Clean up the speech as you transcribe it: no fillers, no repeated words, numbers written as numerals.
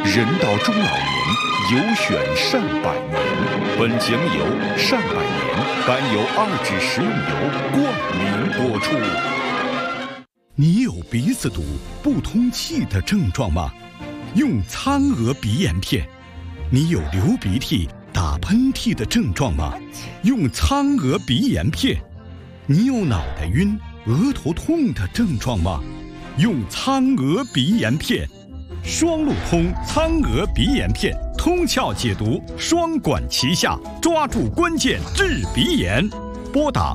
人到中老年，有选善百年。本节目由善百年甘油2脂食用油冠名播出。你有鼻子堵、不通气的症状吗？用苍娥鼻炎片。你有流鼻涕、打喷嚏的症状吗？用苍娥鼻炎片。你有脑袋晕、额头痛的症状吗？用苍娥鼻炎片。双路通苍娥鼻炎片，通窍解毒，双管齐下，抓住关键治鼻炎。拨打